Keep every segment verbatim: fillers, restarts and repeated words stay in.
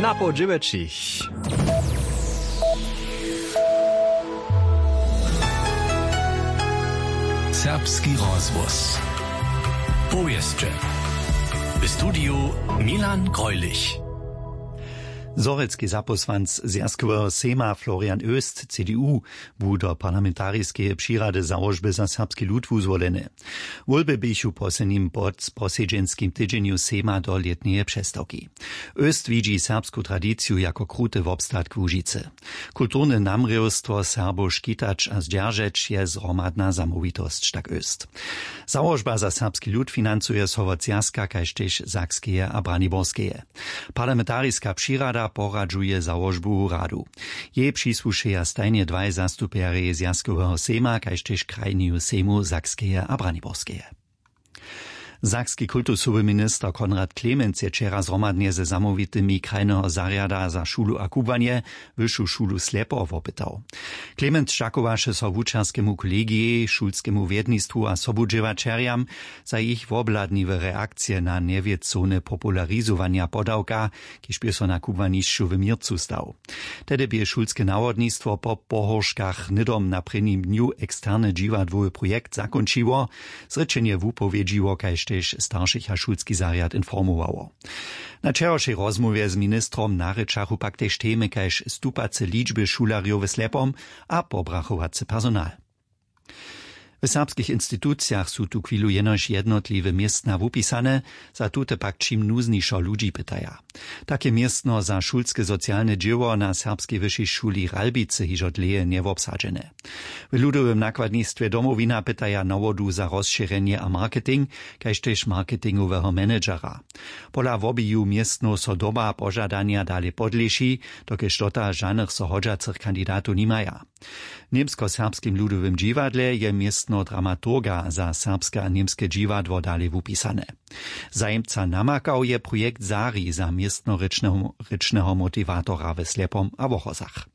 na po dziewięcich. Serbski rozwóz. Powieszcze. W studiu Milan Greulich. Zorecki zaposłanc Związkowego Sejma Florian Öst, C D U, był do parlamentarijskie przyrady założby za serbski lud wuzwoleny. Wolby bychu poslednim pod posiedzenskim tydzieniu Sejma do letniej przestawki. Öst widzi serbską tradycję jako kruty w obstatku Łużycy. Kulturne namrywstwo Serbo szkitać a zdzierżeć je zromadna zamówitość, tak Öst. Założba za serbski lud finansuje Sowocjaska, kaž tež Sakskie a Braniborskie. Parlamentarijska przyrada poradžuje załožbu radu. Jej przysłušeja stajnie dwaj zastupiery Związkowego Sejma, kaž tež krajniju Sejmu Sakskie a Braniborskie. Sakski kultusowy minister Konrad Klemens je wczera zromadnie ze zamowitymi krajnego zariada za szulu a kubanie wyższą szulu Slepo wopytał. Klemens szczakowaše so wučerskemu kolegii, szulskemu wiednictwu a sobudźewačerjam za ich wobladniwe reakcje na niewiedzone popularizowania podawka, kiż by so na kubaniszczu w Mircu stał. Tedy by szulskie nawodnictwo po pohorszkach nydom na prvním dniu eksterne dziwadłowy projekt zakończyło, zrečenie wupowiedziło kaž tež starších a šulský zariad informowało. Na wczorajszej rozmowie z ministrom naryczachu pak tež temy kaž stupace liczby šularjów w Slepom a pobrachowace personal. W serbskich instytucjach są tu chwilu jenoż jednotliwe miestna wupisane, za tute pak czym nuzniszo ludzi pytaja. Takie miestno za szulskie socjalne dzieło na serbskiej wyższej szuli Ralbice hižo dleje nie wobsadzene. W ludowym nakładnictwie domowina pytaja nawodu za rozszerzenie a marketing, kaž tež marketingowego menedżera. Pola wobiju miestno so doba pożadania dalej podleši, dokež tota żadnych so hodżacych kandidatów nie maja. W niemsko-serbskim ludowym dziwadle je miestno dramaturga za serbskie a niemskie dziwadło dalej wupisane. Zajemca namakał je projekt Zari za miestno-rycznego motivatora w Slepom a Wochosach.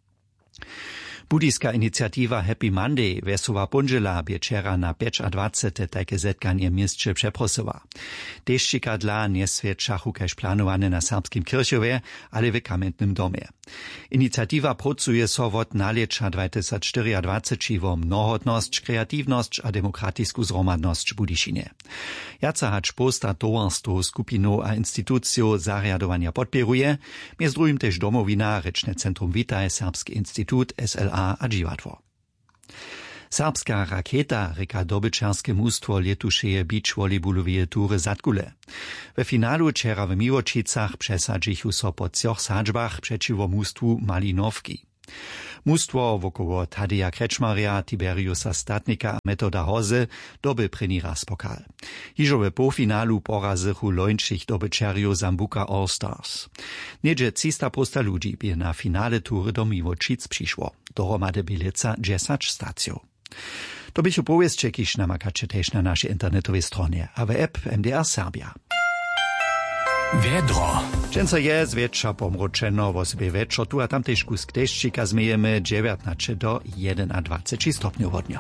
Buddijska inicjatywa Happy Monday Wesoła Punžela by wczera na dwadzieścia pięć takie zetkanie mieście przeprosiła. Deszczyka dla nie świadczachu kaž planowane na serbskim kirchowie, ale w kamiennym domie. Inicjatywa pracuje so od nalecza dwa tysiące cztery wo mnohodnosć, kreatywność a demokratijsku zromadność w Budyšinie. Jaca hacz posta towarstwo, skupinu a instytucją zariadowania podpieruje, między drugim też domowina, Rečne Centrum Vitaj, Serbski Instytut, S L A a dziwadło. Serbska raketa reka dobyczarskie mustwo letušeje beach volejbolowe tury Zatkule. We finalu wczera w Miłočicach przesadzichu so po trzech sadźbach przeciwko mustwu Malinowki. Mustwo wokoło Tadeja Krečmarja, Tiberiusa Statnika a Metoda Hoze doby první raz pokal. Hižo we półfinalu porazychu lończych dobyczerju Zambuca All Stars. Niedzie trzysta posta ludzi by na finale tury do Miłočic przyszło. Dohromady bileca dziesięć stacją. To bych opowiedzcie, kiż namakacie też na naszej internetowej stronie, a w app M D R Serbia. Wiedro. Często je z wiecza pomroczeno, wo sobie wieczor tu a tam też kusk deszczyka zmyjemy dziewiętnaście do dwadzieścia jeden stopniów wodnia.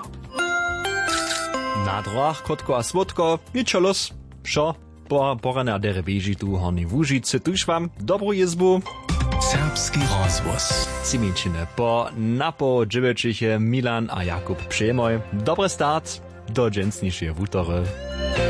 Na drogach kotko a słodko, niczo los. Šo, po porane a dere beži tu horni Łużycy, tuż wam dobrą jezbu. Serbski rozwóz. Siminčine po napo dziewięciche Milan a Jakub Przejmoj. Dobry start do dżęsniejszej wutory.